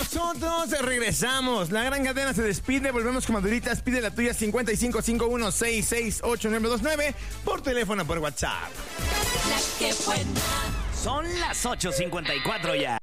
nosotros regresamos. La gran cadena se despide. Volvemos con Maduritas. Pide la tuya 5551668929 por teléfono, por WhatsApp. La que buena. Son las 8:54 ya.